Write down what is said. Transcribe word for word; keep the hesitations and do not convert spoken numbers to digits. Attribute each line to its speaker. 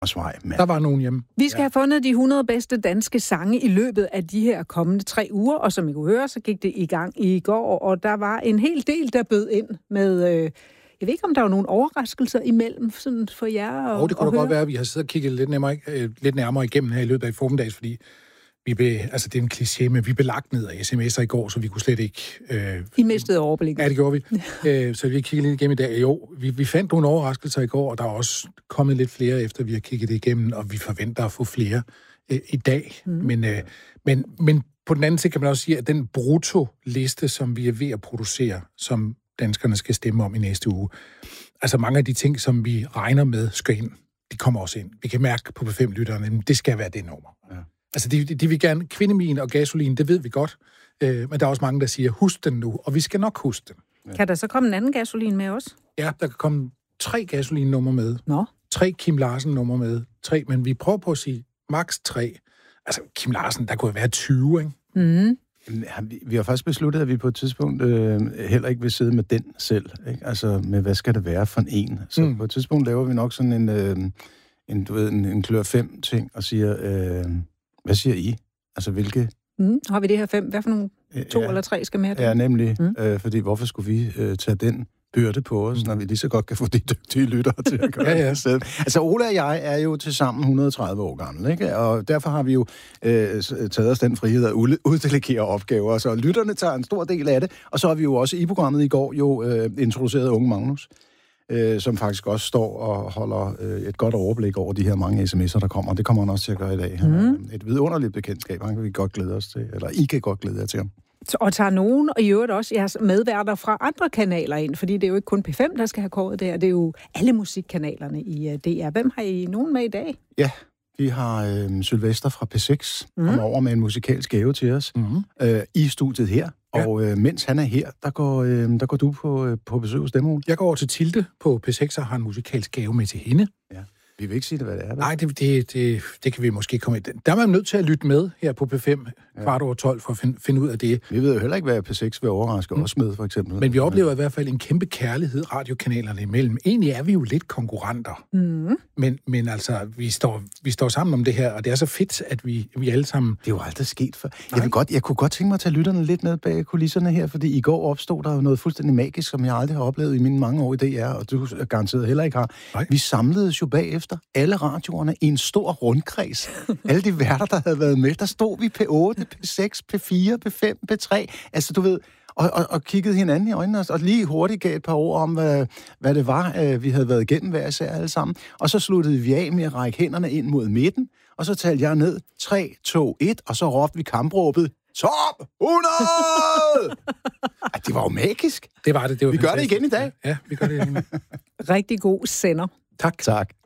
Speaker 1: Vej,
Speaker 2: der var nogen hjemme.
Speaker 3: Vi skal ja. have fundet de hundrede bedste danske sange i løbet af de her kommende tre uger, og som I kunne høre, så gik det i gang i går, og der var en hel del, der bød ind med... Øh, jeg ved ikke, om der var nogle overraskelser imellem sådan for jer og,
Speaker 2: oh, det kunne
Speaker 3: og
Speaker 2: da
Speaker 3: høre.
Speaker 2: godt være, at vi har siddet og kigget lidt nærmere, øh, lidt nærmere igennem her i løbet af formiddags, fordi vi blev, altså det er en kliché, men vi blev lagt ned af sms'er i går, så vi kunne slet ikke... Øh,
Speaker 3: I mistede overblikket.
Speaker 2: Ja, det gjorde vi. øh, så vi kiggede lidt igennem i dag. Jo, vi, vi fandt nogle overraskelser i går, og der er også kommet lidt flere, efter vi har kigget det igennem, og vi forventer at få flere øh, i dag. Mm. Men, øh, men, men på den anden side kan man også sige, at den brutto-liste, som vi er ved at producere, som danskerne skal stemme om i næste uge, altså mange af de ting, som vi regner med skal ind, de kommer også ind. Vi kan mærke på P fem-lytterne, at det skal være det nummer. Ja. Altså, de, de, de vil gerne kvindemin og gasolin, det ved vi godt. Øh, men der er også mange, der siger, husk den nu, og vi skal nok huske den.
Speaker 3: Ja. Kan der så komme en anden gasolin med os?
Speaker 2: Ja, der kan komme tre gasolin-nummer med.
Speaker 3: Nå.
Speaker 2: Tre Kim Larsen-nummer med. Tre, men vi prøver på at sige maks tre. Altså, Kim Larsen, der kunne være tyve, ikke?
Speaker 3: Mm.
Speaker 1: Vi, vi har faktisk besluttet, at vi på et tidspunkt øh, heller ikke vil sidde med den selv. Ikke? Altså, med hvad skal det være for en? Så mm. på et tidspunkt laver vi nok sådan en, øh, en, du ved, en, en klør fem ting og siger, øh, hvad siger I? Altså, hvilke...
Speaker 3: Mm. Har vi det her fem? Hvad for nogle to ja, eller tre skal med?
Speaker 1: Ja, nemlig. Mm. Øh, fordi hvorfor skulle vi øh, tage den byrde på os, når vi lige så godt kan få de dygtige lyttere til at gøre ja, ja. det selv. Altså, Ola og jeg er jo til sammen et hundrede og tredive år gamle, ikke? Og derfor har vi jo øh, taget os den frihed at uddelegere opgaver, så lytterne tager en stor del af det, og så har vi jo også i programmet i går jo øh, introduceret Unge Magnus, øh, som faktisk også står og holder øh, et godt overblik over de her mange sms'er, der kommer. Det kommer han også til at gøre i dag. Han er mm. et vidunderligt bekendtskab, han kan vi godt glæde os til, eller I kan godt glæde jer til ham.
Speaker 3: Og tager nogen, og i øvrigt også jeres medværter fra andre kanaler ind, fordi det er jo ikke kun P fem, der skal have kåret det her, det er jo alle musikkanalerne i D R. Hvem har I nogen med i dag?
Speaker 1: Ja, vi har øh, Sylvester fra P seks, mm. kommer over med en musikalsk gave til os mm. øh, i studiet her. Ja. Og øh, mens han er her, der går, øh, der går du på, øh, på besøg hos dem.
Speaker 2: Jeg går over til Tilde på P seks og har en musikalsk gave med til hende.
Speaker 1: Ja. Vi vil ikke sige det, hvad det er. Vel?
Speaker 2: Nej, det, det, det, det kan vi måske komme i. Der er man nødt til at lytte med her på P fem, ja. kvart over tolv, for at finde, finde ud af det.
Speaker 1: Vi ved jo heller ikke, hvad P seks vil overraske mm. os med, for eksempel.
Speaker 2: Men vi oplever ja. i hvert fald en kæmpe kærlighed radiokanalerne imellem. Egentlig er vi jo lidt konkurrenter. Mm. Men, men altså, vi står, vi står sammen om det her, og det er så fedt, at vi, vi alle sammen...
Speaker 1: Det er jo aldrig sket før. Jeg, vil godt, jeg kunne godt tænke mig at tage lytterne lidt ned bag kulisserne her, fordi i går opstod der jo noget fuldstændig magisk, som jeg aldrig har oplevet i mine mange år i D R, og du garanteret heller ikke har. Nej. Vi samledes jo bagefter alle radioerne i en stor rundkreds. Alle de værter, der havde været med, der stod vi P otte, P seks, P fire, P fem, P tre. Altså, du ved, og, og, og kiggede hinanden i øjnene, og lige hurtigt gav et par ord om, hvad, hvad det var, øh, vi havde været igennem hver især alle sammen. Og så sluttede vi af med at række hænderne ind mod midten, og så talte jeg ned tre, to, et, og så råbte vi kampråbet, top hundrede! Ej, det var jo magisk.
Speaker 2: Det var det. det var
Speaker 1: vi fantastisk. Gør det igen i dag.
Speaker 2: Ja, vi gør det igen.
Speaker 3: Rigtig god sender.
Speaker 2: Tak.
Speaker 1: Tak.